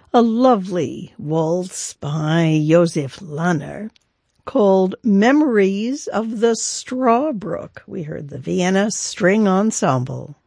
A lovely waltz by Josef Lanner called Memories of the Strawbrook. We heard the Vienna String Ensemble.